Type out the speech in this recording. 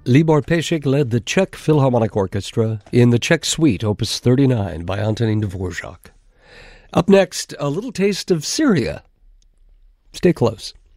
Libor Pesek led the Czech Philharmonic Orchestra in the Czech Suite, Opus 39 by Antonín Dvorak. Up next, a little taste of Syria. Stay close.